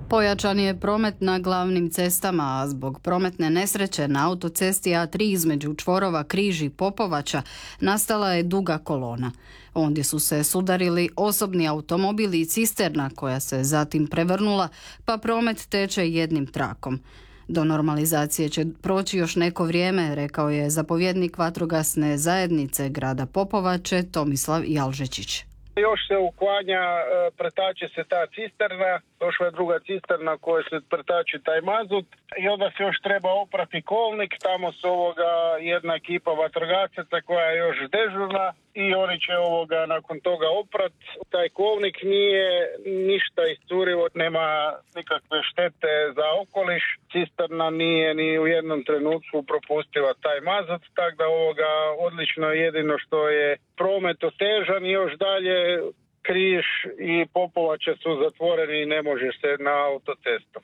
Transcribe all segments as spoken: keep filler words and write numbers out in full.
Pojačan je promet na glavnim cestama, a zbog prometne nesreće na autocesti A tri između čvorova Križ i Popovača nastala je duga kolona. Ondje su se sudarili osobni automobili i cisterna koja se zatim prevrnula, pa promet teče jednim trakom. Do normalizacije će proći još neko vrijeme, rekao je zapovjednik vatrogasne zajednice grada Popovače Tomislav Jalžečić. Još se uklanja, pretače se ta cisterna, došla je druga cisterna koja se pretače taj mazut i onda se još treba oprati kolnik, tamo su ovoga jedna ekipa vatrogasaca koja je još dežurna i oni će ovoga nakon toga oprat. Taj kolnik nije ništa iscurilo, nema nikakve štete za okoliš, cisterna nije ni u jednom trenutku propustila taj mazut, tako da ovoga odlično, jedino što je promet otežan i još dalje Križ i Popovača su zatvoreni i ne može se na autocestu.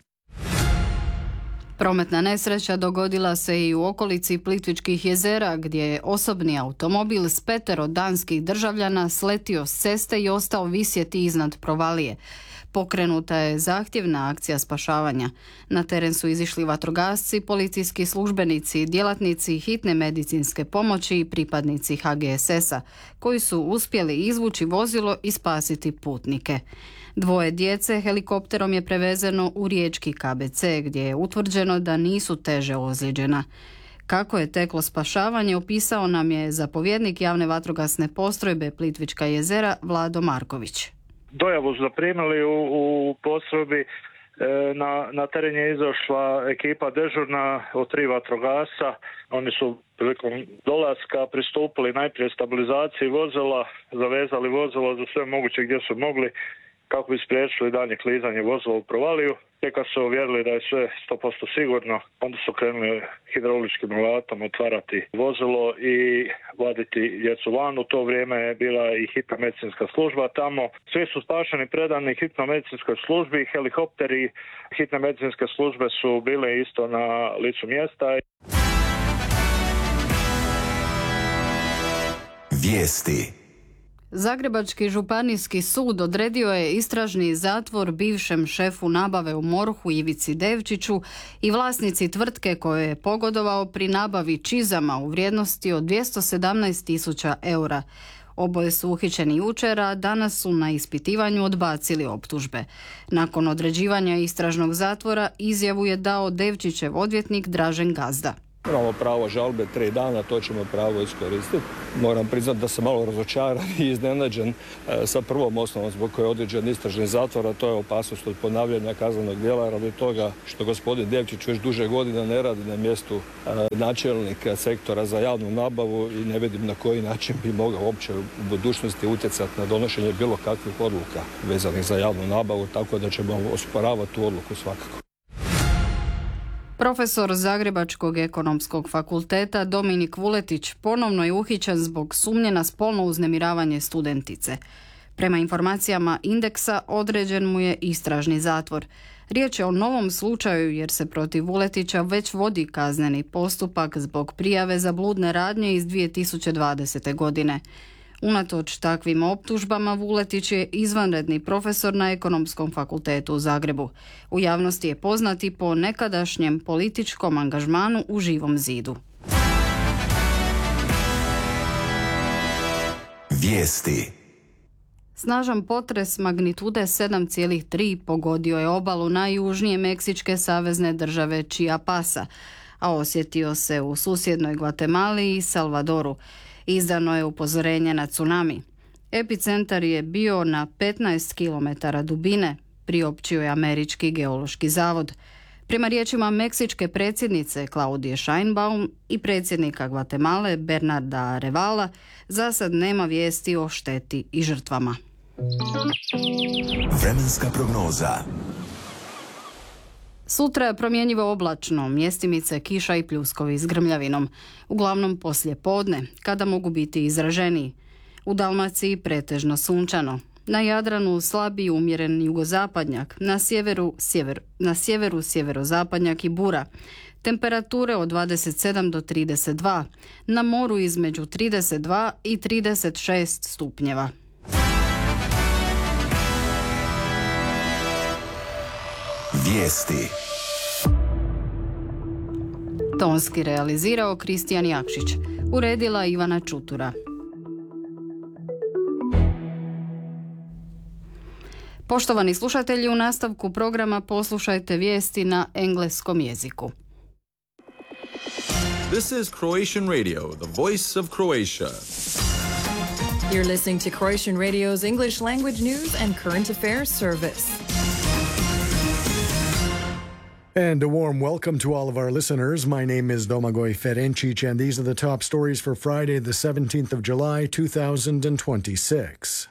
Prometna nesreća dogodila se i u okolici Plitvičkih jezera, gdje je osobni automobil s petero danskih državljana sletio s ceste i ostao visjeti iznad provalije. Pokrenuta je zahtjevna akcija spašavanja. Na teren su izišli vatrogasci, policijski službenici, djelatnici hitne medicinske pomoći i pripadnici H G S S-a, koji su uspjeli izvući vozilo i spasiti putnike. Dvoje djece helikopterom je prevezeno u riječki K B C, gdje je utvrđeno da nisu teže ozlijeđena. Kako je teklo spašavanje, opisao nam je zapovjednik javne vatrogasne postrojbe Plitvička jezera Vlado Marković. Dojavu zaprimili u, u postrojbi, e, na, na teren je izašla ekipa dežurna od tri vatrogasca. Oni su prilikom dolaska pristupili najprije stabilizaciji vozila, zavezali vozilo za sve moguće gdje su mogli, kako bi spriječili dalje klizanje vozila u provaliju. Te kad su uvjerili da je sve sto posto sigurno, onda su krenuli hidrauličkim alatom otvarati vozilo i vaditi djecu van. U to vrijeme je bila i hitna medicinska služba tamo. Svi su spašeni, predani hitno medicinskoj službi, helikopteri hitne medicinske službe su bile isto na licu mjesta. Vijesti. Zagrebački županijski sud odredio je istražni zatvor bivšem šefu nabave u MORH-u Ivici Devčiću i vlasnici tvrtke koje je pogodovao pri nabavi čizama u vrijednosti od dvjesto sedamnaest tisuća eura. Oboje su uhićeni jučer, a danas su na ispitivanju odbacili optužbe. Nakon određivanja istražnog zatvora izjavu je dao Devčićev odvjetnik Dražen Gazda. Imamo pravo žalbe tri dana, to ćemo pravo iskoristiti. Moram priznati da sam malo razočaran i iznenađen e, sa prvom osnovom zbog koje je određen istražni zatvor, a to je opasnost od ponavljanja kaznenog djela radi toga što gospodin Devčić već duže godina ne radi na mjestu e, načelnika sektora za javnu nabavu i ne vidim na koji način bi mogao uopće u budućnosti utjecati na donošenje bilo kakvih odluka vezanih za javnu nabavu, tako da ćemo osporavati tu odluku svakako. Profesor Zagrebačkog ekonomskog fakulteta Dominik Vuletić ponovno je uhićen zbog sumnje na spolno uznemiravanje studentice. Prema informacijama Indeksa određen mu je istražni zatvor. Riječ je o novom slučaju jer se protiv Vuletića već vodi kazneni postupak zbog prijave za bludne radnje iz dvije tisuće dvadesete. godine. Unatoč takvim optužbama, Vuletić je izvanredni profesor na Ekonomskom fakultetu u Zagrebu. U javnosti je poznat i po nekadašnjem političkom angažmanu u Živom zidu. Vijesti. Snažan potres magnitude sedam zarez tri pogodio je obalu najjužnije meksičke savezne države Chiapasa, a osjetio se u susjednoj Gvatemali i Salvadoru. Izdano je upozorenje na tsunami. Epicentar je bio na petnaest kilometara dubine, priopćio je Američki geološki zavod. Prema riječima meksičke predsjednice Klaudije Sheinbaum i predsjednika Gvatemale Bernarda Arevala, za sad nema vijesti o šteti i žrtvama. Vremenska prognoza. Sutra je promjenjivo oblačno, mjestimice kiša i pljuskovi s grmljavinom. Uglavnom poslije podne, kada mogu biti izraženiji. U Dalmaciji pretežno sunčano. Na Jadranu slabi umjeren jugozapadnjak, na sjeveru, sjever, na sjeveru sjeverozapadnjak i bura. Temperature od dvadeset sedam do trideset dva, na moru između trideset dva i trideset šest stupnjeva. Vijesti. Tonski realizirao Kristijan Jakšić. Uredila Ivana Čutura. Poštovani slušatelji, u nastavku programa poslušajte vijesti na engleskom jeziku. This is Croatian Radio, the voice of Croatia. You're listening to Croatian Radio's English language news and current affairs service. And a warm welcome to all of our listeners. My name is Domagoj Ferencic, and these are the top stories for Friday, the seventeenth of July, two thousand twenty-six.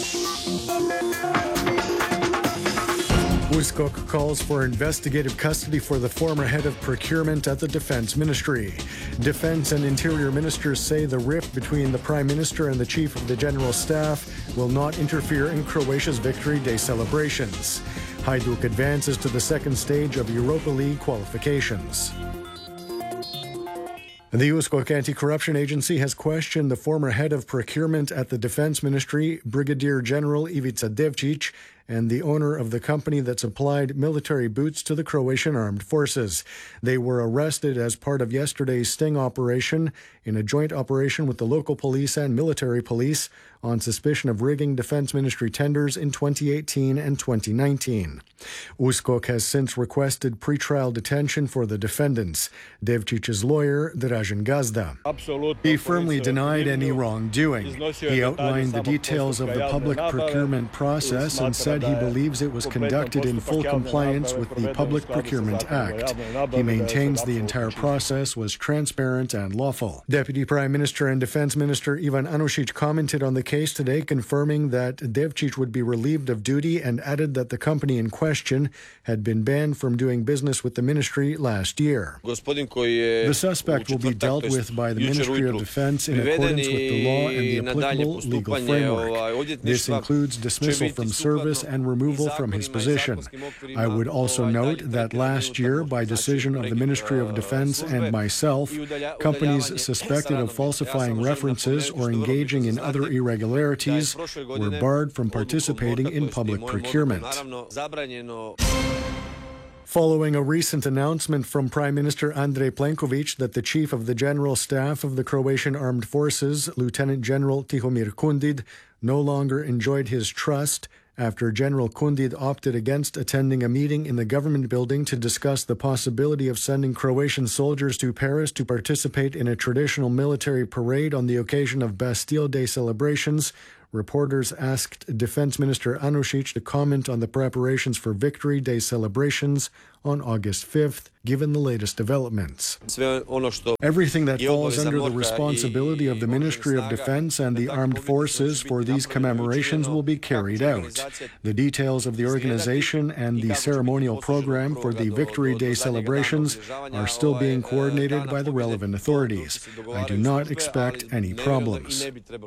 U S K O K calls for investigative custody for the former head of procurement at the Defense Ministry. Defense and Interior Ministers say the rift between the Prime Minister and the Chief of the General Staff will not interfere in Croatia's Victory Day celebrations. Hajduk advances to the second stage of Europa League qualifications. The U S K O K Anti-Corruption Agency has questioned the former head of procurement at the Defense Ministry, Brigadier General Ivica Devčić, and the owner of the company that supplied military boots to the Croatian Armed Forces. They were arrested as part of yesterday's sting operation in a joint operation with the local police and military police on suspicion of rigging Defense Ministry tenders in twenty eighteen and twenty nineteen. U S K O K has since requested pretrial detention for the defendants. Devčić's lawyer, Dražen Gazda. He firmly denied any wrongdoing. He outlined the details of the public procurement process and said he believes it was conducted in full compliance with the Public Procurement Act. He maintains the entire process was transparent and lawful. Deputy Prime Minister and Defense Minister Ivan Anušić commented on the case today, confirming that Devčić would be relieved of duty and added that the company in question had been banned from doing business with the ministry last year. The suspect will be dealt with by the Ministry of Defense in accordance with the law and the applicable legal framework. This includes dismissal from service and removal from his position. I would also note that last year, by decision of the Ministry of Defense and myself, companies suspected of falsifying references or engaging in other irregularities were barred from participating in public procurement. Following a recent announcement from Prime Minister Andrej Plenković that the Chief of the General Staff of the Croatian Armed Forces, Lieutenant General Tihomir Kundid, no longer enjoyed his trust after General Kundid opted against attending a meeting in the government building to discuss the possibility of sending Croatian soldiers to Paris to participate in a traditional military parade on the occasion of Bastille Day celebrations. Reporters asked Defense Minister Anušić to comment on the preparations for Victory Day celebrations on August fifth, given the latest developments. Everything that falls under the responsibility of the Ministry of Defense and the Armed Forces for these commemorations will be carried out. The details of the organization and the ceremonial program for the Victory Day celebrations are still being coordinated by the relevant authorities. I do not expect any problems.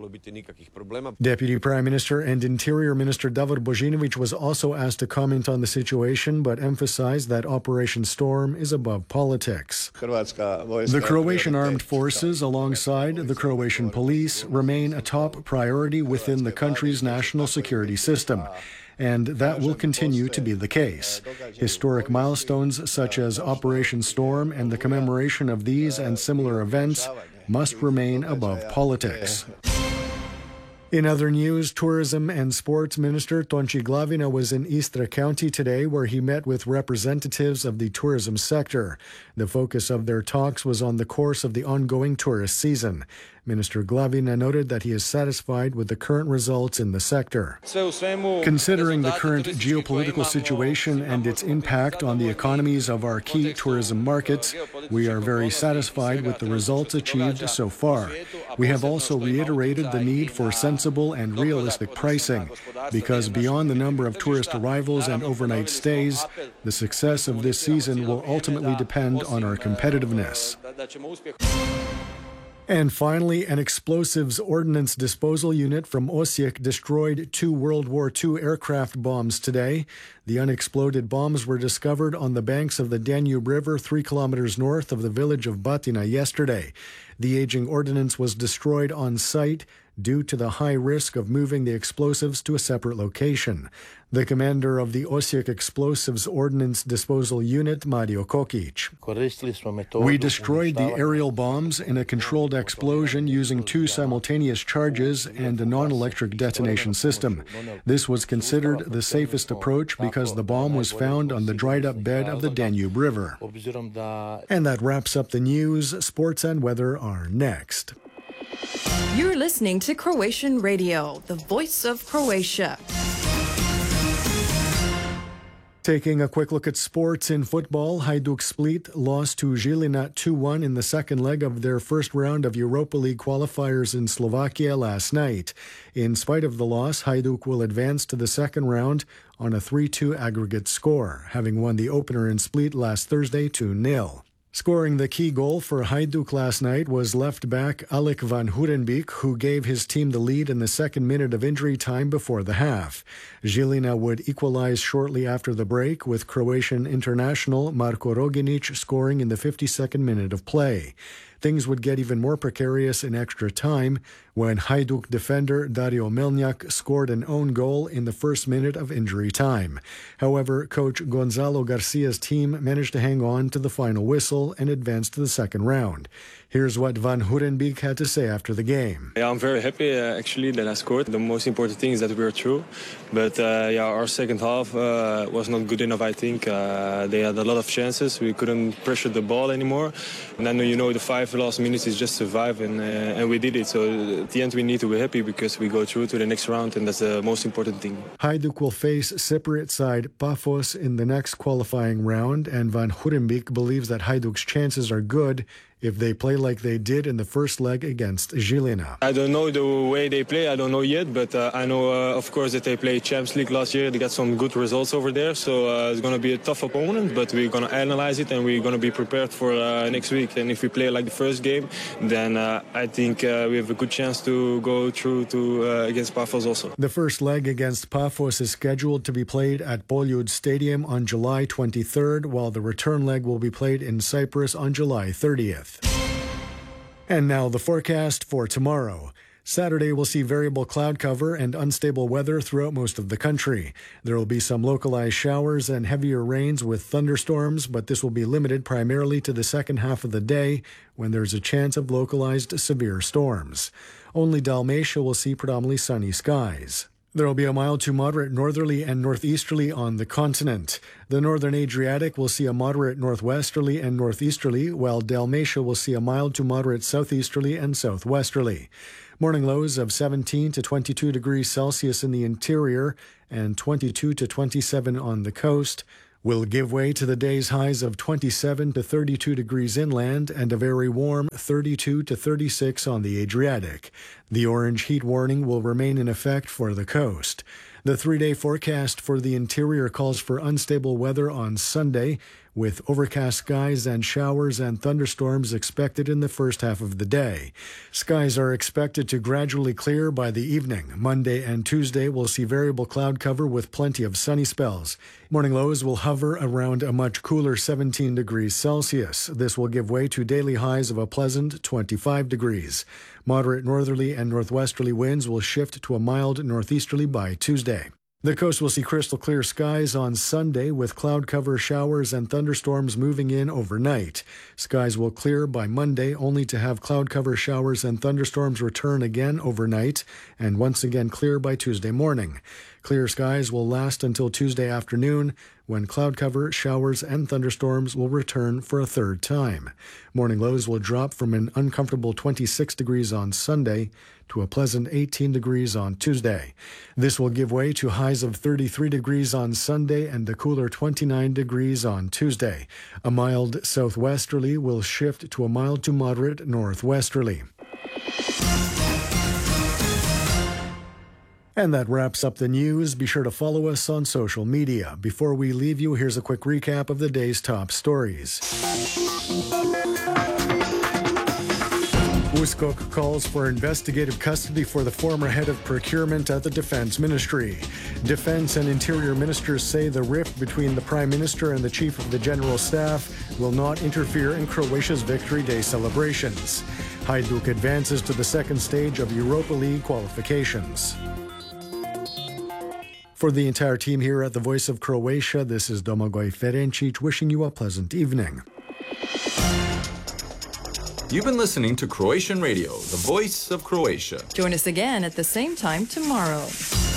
Deputy Prime Minister and Interior Minister Davor Božinović was also asked to comment on the situation, but emphasized that Operation Storm is above politics. The Croatian Armed Forces, alongside the Croatian police, remain a top priority within the country's national security system, and that will continue to be the case. Historic milestones such as Operation Storm and the commemoration of these and similar events must remain above politics. In other news, Tourism and Sports Minister Tonči Glavina was in Istra County today, where he met with representatives of the tourism sector. The focus of their talks was on the course of the ongoing tourist season. Minister Glavina noted that he is satisfied with the current results in the sector. Considering the current geopolitical situation and its impact on the economies of our key tourism markets, we are very satisfied with the results achieved so far. We have also reiterated the need for sensible and realistic pricing, because beyond the number of tourist arrivals and overnight stays, the success of this season will ultimately depend on our competitiveness. And finally, an explosives ordnance disposal unit from Osijek destroyed two World War Two aircraft bombs today. The unexploded bombs were discovered on the banks of the Danube River, three kilometers north of the village of Batina yesterday. The aging ordnance was destroyed on site due to the high risk of moving the explosives to a separate location. The commander of the Osijek Explosives Ordnance Disposal Unit, Mario Kokic. We destroyed the aerial bombs in a controlled explosion using two simultaneous charges and a non-electric detonation system. This was considered the safest approach because the bomb was found on the dried-up bed of the Danube River. And that wraps up the news. Sports and weather are next. You're listening to Croatian Radio, the voice of Croatia. Taking a quick look at sports in football, Hajduk Split lost to Žilina two one in the second leg of their first round of Europa League qualifiers in Slovakia last night. In spite of the loss, Hajduk will advance to the second round on a three two aggregate score, having won the opener in Split last Thursday two nil. Scoring the key goal for Hajduk last night was left-back Alek van Hurenbeek, who gave his team the lead in the second minute of injury time before the half. Žilina would equalize shortly after the break, with Croatian international Marko Roginic scoring in the fifty-second minute of play. Things would get even more precarious in extra time when Hajduk defender Dario Melnjak scored an own goal in the first minute of injury time. However, coach Gonzalo Garcia's team managed to hang on to the final whistle and advance to the second round. Here's what Van Hurenbeek had to say after the game. Yeah, I'm very happy uh, actually that I scored. The most important thing is that we were through. But uh, yeah, our second half uh, was not good enough, I think. Uh, they had a lot of chances. We couldn't pressure the ball anymore. And then, you know, the five last minutes is just survive, and, uh, and we did it. So at the end, we need to be happy because we go through to the next round, and that's the most important thing. Hajduk will face Cypriot side Paphos in the next qualifying round, and Van Hurenbeek believes that Hajduk's chances are good if they play like they did in the first leg against Žilina. I don't know the way they play, I don't know yet, but uh, I know, uh, of course, that they played Champions League last year. They got some good results over there, so uh, it's going to be a tough opponent, but we're going to analyze it and we're going to be prepared for uh, next week. And if we play like the first game, then uh, I think uh, we have a good chance to go through to uh, against Paphos also. The first leg against Paphos is scheduled to be played at Poljud Stadium on July twenty-third, while the return leg will be played in Cyprus on July thirtieth. And now the forecast for tomorrow. Saturday will see variable cloud cover and unstable weather throughout most of the country. There will be some localized showers and heavier rains with thunderstorms, but this will be limited primarily to the second half of the day when there's a chance of localized severe storms. Only Dalmatia will see predominantly sunny skies. There will be a mild to moderate northerly and northeasterly on the continent. The northern Adriatic will see a moderate northwesterly and northeasterly, while Dalmatia will see a mild to moderate southeasterly and southwesterly. Morning lows of seventeen to twenty-two degrees Celsius in the interior and twenty-two to twenty-seven on the coast will give way to the day's highs of twenty-seven to thirty-two degrees inland and a very warm thirty-two to thirty-six on the Adriatic. The orange heat warning will remain in effect for the coast. The three-day forecast for the interior calls for unstable weather on Sunday, with overcast skies and showers and thunderstorms expected in the first half of the day. Skies are expected to gradually clear by the evening. Monday and Tuesday will see variable cloud cover with plenty of sunny spells. Morning lows will hover around a much cooler seventeen degrees Celsius. This will give way to daily highs of a pleasant twenty-five degrees. Moderate northerly and northwesterly winds will shift to a mild northeasterly by Tuesday. The coast will see crystal clear skies on Sunday with cloud cover, showers, and thunderstorms moving in overnight. Skies will clear by Monday, only to have cloud cover, showers, and thunderstorms return again overnight and once again clear by Tuesday morning. Clear skies will last until Tuesday afternoon, when cloud cover, showers, and thunderstorms will return for a third time. Morning lows will drop from an uncomfortable twenty-six degrees on Sunday to a pleasant eighteen degrees on Tuesday. This will give way to highs of thirty-three degrees on Sunday and a cooler twenty-nine degrees on Tuesday. A mild southwesterly will shift to a mild to moderate northwesterly. And that wraps up the news. Be sure to follow us on social media. Before we leave you, here's a quick recap of the day's top stories. USKOK calls for investigative custody for the former head of procurement at the Defense Ministry. Defense and Interior Ministers say the rift between the Prime Minister and the Chief of the General Staff will not interfere in Croatia's Victory Day celebrations. Hajduk advances to the second stage of Europa League qualifications. For the entire team here at the Voice of Croatia, this is Domagoj Ferencic wishing you a pleasant evening. You've been listening to Croatian Radio, the voice of Croatia. Join us again at the same time tomorrow.